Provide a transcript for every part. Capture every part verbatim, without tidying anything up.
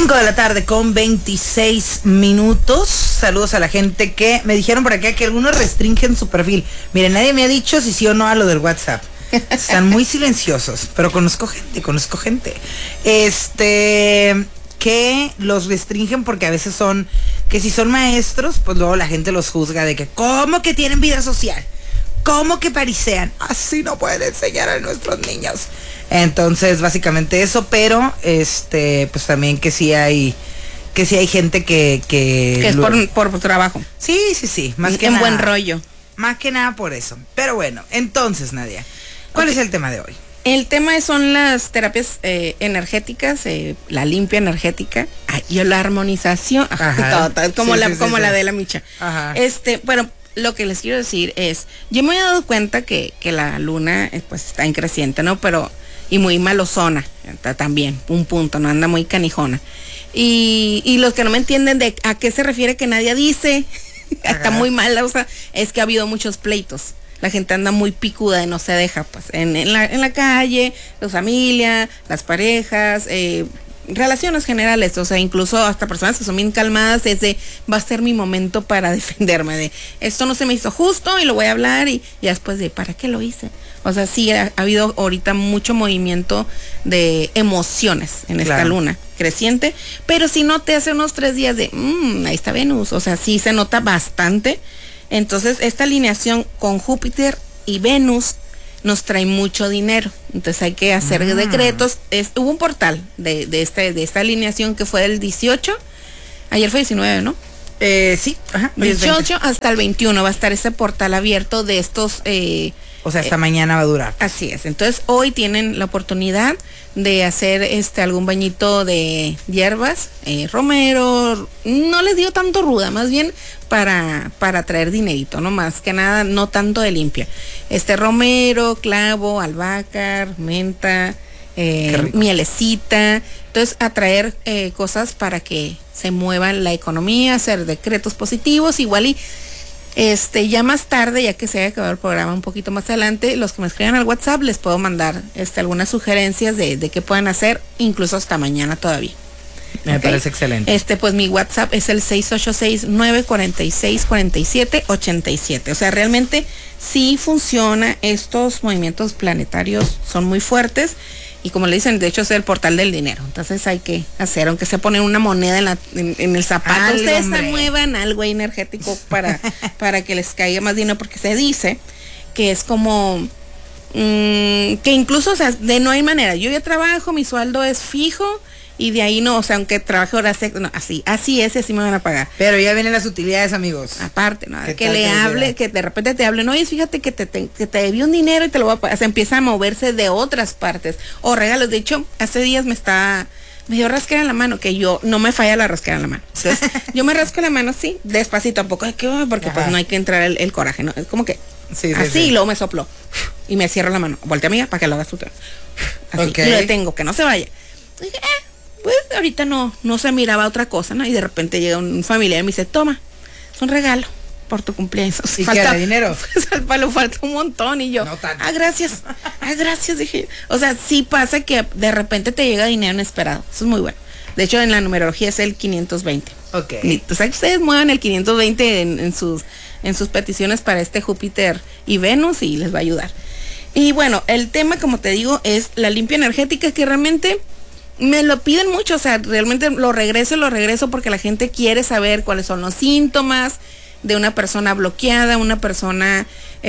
cinco de la tarde con veintiséis minutos. Saludos a la gente que me dijeron por acá que algunos restringen su perfil. Miren, nadie me ha dicho si sí o no a lo del WhatsApp. Están muy silenciosos, pero conozco gente, conozco gente. Este, que los restringen porque a veces son, que si son maestros, pues luego la gente los juzga de que, ¿cómo que tienen vida social? ¿Cómo que parisean? Así no pueden enseñar a nuestros niños. Entonces, básicamente eso, pero este, pues también que sí hay, que sí hay gente que, que, que es por, por trabajo. Sí, sí, sí, más que en nada. buen rollo. Más que nada por eso. Pero bueno, entonces, Nadia, ¿cuál okay. es el tema de hoy? El tema son las terapias eh, energéticas, eh, la limpia energética ay, y la armonización, todo, todo, como, sí, la, sí, como sí, la sí. de la Micha. Ajá. Este, bueno, lo que les quiero decir es, yo me he dado cuenta que, que la luna eh, pues está en creciente, ¿no? Pero y muy malosona también, un punto, no anda muy canijona. Y, y los que no me entienden de a qué se refiere que nadie dice, está muy mala, o sea, es que ha habido muchos pleitos. La gente anda muy picuda y no se deja, pues, en, en, la, en la calle, la familia, las parejas, eh, relaciones generales, o sea, incluso hasta personas que son bien calmadas, es de, va a ser mi momento para defenderme de, esto no se me hizo justo y lo voy a hablar y, y después de, ¿para qué lo hice? O sea, sí ha, ha habido ahorita mucho movimiento de emociones en esta claro. luna creciente, pero si no te hace unos tres días de, mmm, ahí está Venus, o sea, sí se nota bastante. Entonces, esta alineación con Júpiter y Venus nos trae mucho dinero. Entonces hay que hacer ah. decretos. Es, hubo un portal de, de, este, de esta alineación que fue el dieciocho. Ayer fue diecinueve, ¿no? Eh, sí. Ajá, dieciocho hasta el veintiuno va a estar ese portal abierto de estos... Eh, o sea, hasta eh, mañana va a durar. Así es. Entonces, hoy tienen la oportunidad de hacer este algún bañito de hierbas, eh, romero, no les digo tanto ruda, más bien para, para traer dinerito, no más que nada, no tanto de limpia. Este romero, clavo, albahaca, menta, eh, mielecita, entonces atraer eh, cosas para que se mueva la economía, hacer decretos positivos, igual y Este, ya más tarde, ya que se haya acabado el programa un poquito más adelante, los que me escriban al WhatsApp les puedo mandar este, algunas sugerencias de, de qué pueden hacer, incluso hasta mañana todavía. Me okay. parece excelente. Este, pues mi WhatsApp es el seis ocho seis, nueve cuatro seis, cuatro siete ocho siete. O sea, realmente sí funciona, estos movimientos planetarios son muy fuertes. Y como le dicen, de hecho es el portal del dinero. Entonces hay que hacer, aunque se pone una moneda en, la, en, en el zapato, Ay, ustedes hombre. se muevan algo energético para, para que les caiga más dinero, porque se dice que es como, mmm, que incluso, o sea, de no hay manera. Yo ya trabajo, mi sueldo es fijo, y de ahí no, o sea, aunque trabaje horas extras, no, así, así es y así me van a pagar. Pero ya vienen las utilidades, amigos. Aparte, ¿no? Que le hable, que de repente te hablen, oye, fíjate que te, te, que te debí un dinero y te lo voy a pagar. O sea, empieza a moverse de otras partes. O regalos. De hecho, hace días me está, me dio rasquera en la mano, que yo, no me falla la rasquera en la mano. Entonces, yo me rasco la mano así, despacito, tampoco, porque Ajá. pues no hay que entrar el, el coraje, ¿no? Es como que, sí, sí, así, sí. y luego me soplo. Y me cierro la mano. Voltea amiga para que lo hagas tú. Así, okay. y lo detengo, que no se vaya. Y dije, eh. Pues ahorita no, no se miraba otra cosa, ¿no? Y de repente llega un familiar y me dice, toma, es un regalo por tu cumpleaños. ¿Y falta, qué era dinero? Pues al palo falta un montón y yo, no tanto. ah, gracias, ah, gracias, dije. O sea, sí pasa que de repente te llega dinero inesperado, eso es muy bueno. De hecho, en la numerología es el quinientos veinte. Ok. Y, o sea, ustedes muevan el quinientos veinte en, en, sus, en sus peticiones para este Júpiter y Venus y les va a ayudar. Y bueno, el tema, como te digo, es la limpia energética, que realmente... me lo piden mucho, o sea, realmente lo regreso, lo regreso porque la gente quiere saber cuáles son los síntomas de una persona bloqueada, una persona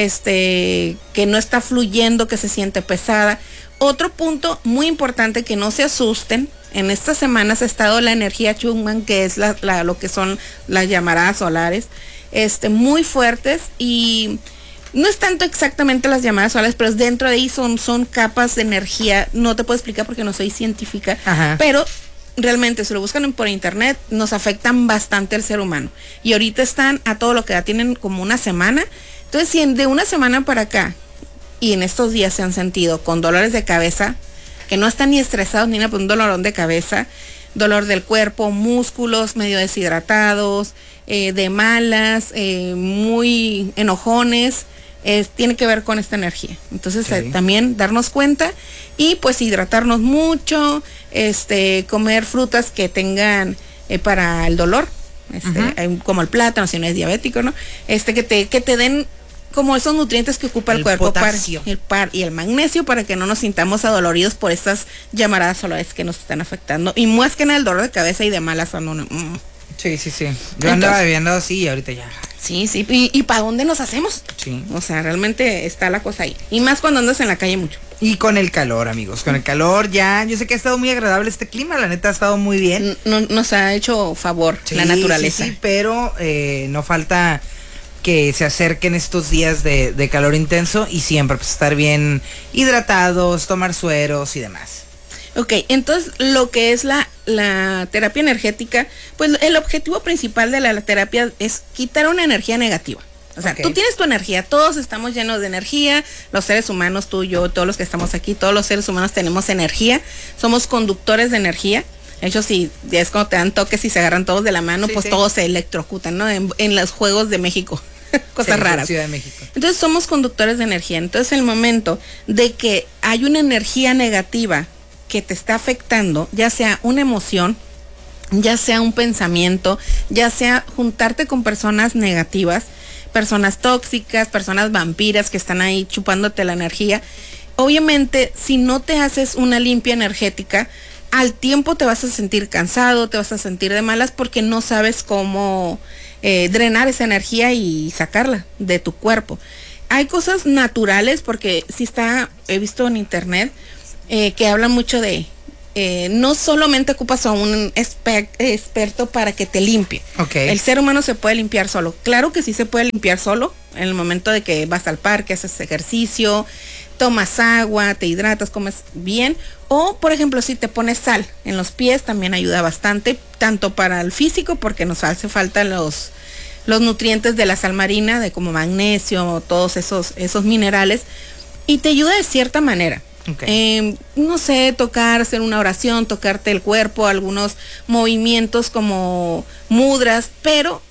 este que no está fluyendo, que se siente pesada. Otro punto muy importante, que no se asusten, en estas semanas ha estado la energía Chungman, que es la, la, lo que son las llamaradas solares, este, muy fuertes, y no es tanto exactamente las llamadas solares, pero dentro de ahí son, son capas de energía. No te puedo explicar porque no soy científica, Ajá. pero realmente si lo buscan por internet nos afectan bastante al ser humano. Y ahorita están a todo lo que da, tienen como una semana. Entonces, si de una semana para acá y en estos días se han sentido con dolores de cabeza, que no están ni estresados ni nada, pues un dolorón de cabeza, dolor del cuerpo, músculos medio deshidratados, eh, de malas, eh, muy enojones, es, tiene que ver con esta energía. Entonces sí. eh, también darnos cuenta y pues hidratarnos mucho, este, comer frutas que tengan eh, para el dolor, este, uh-huh. como el plátano si no es diabético, ¿no? Este que te, que te den como esos nutrientes que ocupa el, el cuerpo para el par y el magnesio para que no nos sintamos adoloridos por estas llamaradas solares que nos están afectando y más que nada el dolor de cabeza y de malas no, no, mm. Sí, sí, sí. Yo Entonces, andaba bebiendo así y ahorita ya. Sí, sí. ¿Y, y para dónde nos hacemos? Sí. O sea, realmente está la cosa ahí. Y más cuando andas en la calle mucho. Y con el calor, amigos. Con el calor ya. Yo sé que ha estado muy agradable este clima. La neta ha estado muy bien. No, nos ha hecho favor sí, la naturaleza. Sí, sí, pero eh, no falta que se acerquen estos días de, de calor intenso y siempre pues estar bien hidratados, tomar sueros y demás. Ok, entonces lo que es la, la terapia energética, pues el objetivo principal de la, la terapia es quitar una energía negativa. O sea, okay. tú tienes tu energía, todos estamos llenos de energía, los seres humanos, tú, yo, todos los que estamos aquí, todos los seres humanos tenemos energía, somos conductores de energía. De hecho, si es cuando te dan toques y se agarran todos de la mano, sí, pues sí. todos se electrocutan, ¿no? En, en los Juegos de México. Cosas sí, raras. Ciudad de México. Entonces somos conductores de energía. Entonces el momento de que hay una energía negativa que te está afectando, ya sea una emoción, ya sea un pensamiento, ya sea juntarte con personas negativas, personas tóxicas, personas vampiras que están ahí chupándote la energía. Obviamente, si no te haces una limpia energética, al tiempo te vas a sentir cansado, te vas a sentir de malas porque no sabes cómo eh, drenar esa energía y sacarla de tu cuerpo. Hay cosas naturales porque si está, he visto en internet, Eh, que habla mucho de eh, no solamente ocupas a un exper- experto para que te limpie. Okay. El ser humano se puede limpiar solo. Claro que sí se puede limpiar solo en el momento de que vas al parque, haces ejercicio, tomas agua, te hidratas, comes bien. O, por ejemplo, si te pones sal en los pies, también ayuda bastante, tanto para el físico, porque nos hace falta los, los nutrientes de la sal marina, de como magnesio, todos esos, esos minerales, y te ayuda de cierta manera. Okay. Eh, no sé, tocar, hacer una oración, tocarte el cuerpo, algunos movimientos como mudras, pero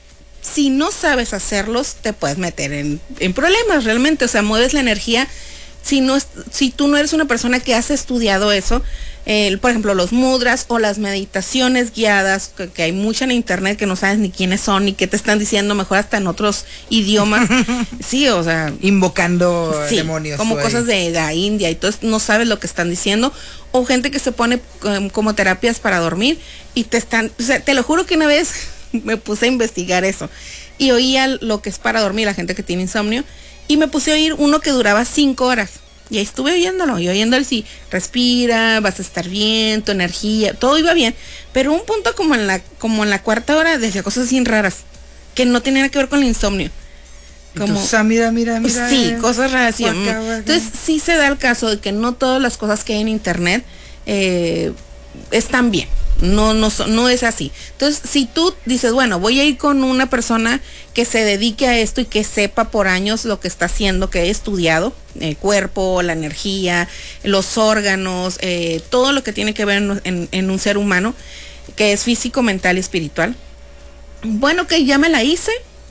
si no sabes hacerlos, te puedes meter en, en problemas realmente. O sea, mueves la energía. Si no, si tú no eres una persona que has estudiado eso, eh, por ejemplo, los mudras o las meditaciones guiadas, que, que hay mucha en internet que no sabes ni quiénes son ni qué te están diciendo, mejor hasta en otros idiomas. Sí, o sea, invocando sí, demonios. Como cosas de, de la India y todo, no sabes lo que están diciendo. O gente que se pone um, como terapias para dormir y te están, o sea, te lo juro que una vez me puse a investigar eso y oía lo que es para dormir, la gente que tiene insomnio. Y me puse a oír uno que duraba cinco horas. Y ahí estuve oyéndolo. Y oyéndolo sí, respira, vas a estar bien, tu energía, todo iba bien. Pero un punto como en la, como en la cuarta hora decía cosas bien raras. Que no tenían que ver con el insomnio. Como, Entonces, ah, mira, mira, mira. Sí, eh, cosas raras. Sí, acá, entonces sí se da el caso de que no todas las cosas que hay en internet eh, están bien. No, no, no es así. Entonces, si tú dices, bueno, voy a ir con una persona que se dedique a esto y que sepa por años lo que está haciendo, que he estudiado, el cuerpo, la energía, los órganos, eh, todo lo que tiene que ver en, en, en un ser humano, que es físico, mental y espiritual. Bueno, que ya me la hice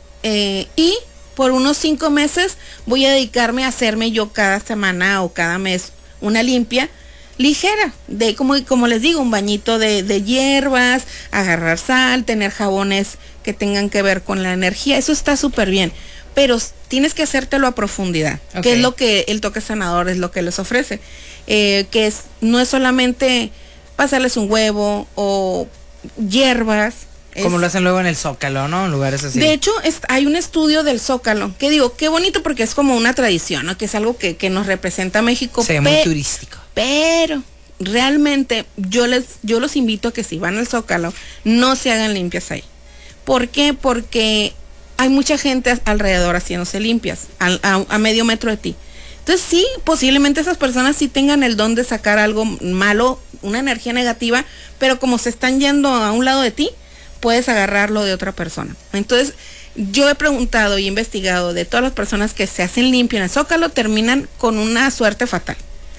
eh, y por unos cinco meses voy a dedicarme a hacerme yo cada semana o cada mes una limpia ligera, de como, como les digo, un bañito de, de hierbas, agarrar sal, tener jabones que tengan que ver con la energía, eso está súper bien, pero tienes que hacértelo a profundidad, okay. Que es lo que el toque sanador es lo que les ofrece, eh, que es, no es solamente pasarles un huevo o hierbas. Como es, lo hacen luego en el Zócalo, ¿no? En lugares así. De hecho, es, hay un estudio del Zócalo, que digo, qué bonito porque es como una tradición, ¿no? Que es algo que, que nos representa a México. Sí, muy turístico. Pero realmente yo les yo los invito a que si van al Zócalo, no se hagan limpias ahí. ¿Por qué? Porque hay mucha gente alrededor haciéndose limpias, a, a, a medio metro de ti. Entonces sí, posiblemente esas personas sí tengan el don de sacar algo malo, una energía negativa, pero como se están yendo a un lado de ti, puedes agarrarlo de otra persona. Entonces, yo he preguntado y investigado de todas las personas que se hacen limpio en el Zócalo, terminan con una suerte fatal.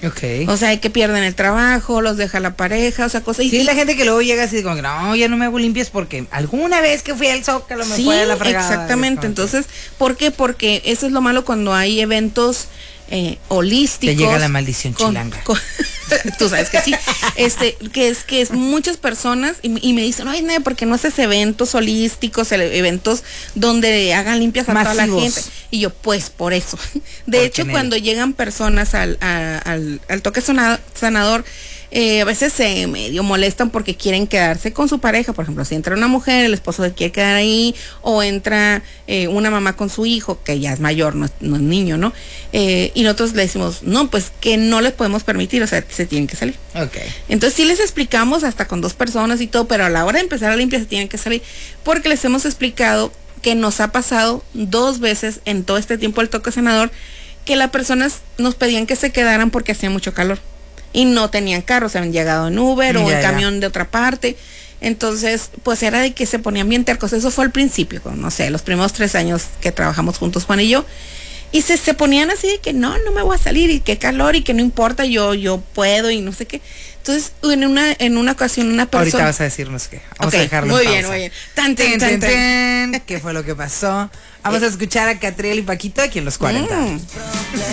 Okay. O sea, que pierden el trabajo, los deja la pareja, o sea, cosas. Sí, y la gente que luego llega así como que no, ya no me hago limpias porque alguna vez que fui al Zócalo me sí, fue a la fregada. Exactamente. Entonces, ¿por qué? Porque eso es lo malo cuando hay eventos eh, holísticos. Te llega la maldición con, chilanga. Con, tú sabes que sí. Este, que es que es muchas personas y, y me dicen, ay, no, porque no haces eventos holísticos, eventos donde hagan limpias a Masivos. Toda la gente. Y yo, pues, por eso. De por hecho, tener. Cuando llegan personas al, a, al, al toque sanador, Eh, a veces se medio molestan porque quieren quedarse con su pareja. Por ejemplo, si entra una mujer, el esposo se quiere quedar ahí, o entra eh, una mamá con su hijo, que ya es mayor, no es, no es niño, ¿no? Eh, y nosotros le decimos, no, pues que no les podemos permitir, o sea, se tienen que salir. Okay. Entonces sí les explicamos hasta con dos personas y todo, pero a la hora de empezar a limpiar se tienen que salir, porque les hemos explicado que nos ha pasado dos veces en todo este tiempo del toque sanador, que las personas nos pedían que se quedaran porque hacía mucho calor. Y no tenían carro, se habían llegado en Uber o ya, en camión ya. De otra parte. Entonces, pues era de que se ponían bien tercos. Eso fue al principio, no sé, los primeros tres años que trabajamos juntos, Juan y yo. Y se, se ponían así de que no, no me voy a salir y qué calor y que no importa, yo, yo puedo y no sé qué. Entonces, en una, en una ocasión, una persona... Ahorita vas a decirnos qué. Vamos okay, a dejarlo muy en pausa. bien, muy bien. Tan, tan, tan, tan. ¿Qué fue lo que pasó? Vamos eh. a escuchar a Catriel y Paquito aquí en los cuarenta. Mm.